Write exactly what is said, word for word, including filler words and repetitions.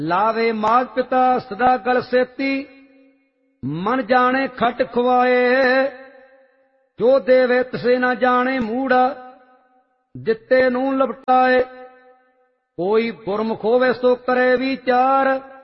ਲਾਵੇ ਮਾਤ ਪਿਤਾ ਸਦਾ ਗਲ ਸੇਤੀ, ਮਨ ਜਾਣੇ ਖਟ ਖਵਾਏ। ਜੋ ਦੇਵੇ ਤਿਸੇ ਨਾ ਜਾਣੇ ਮੂੜਾ, ਦਿੱਤੇ ਨੂੰ ਲਪਟਾਏ। ਕੋਈ ਗੁਰਮੁਖ ਹੋਵੇ ਸੋ ਕਰੇ ਵਿਚਾਰ,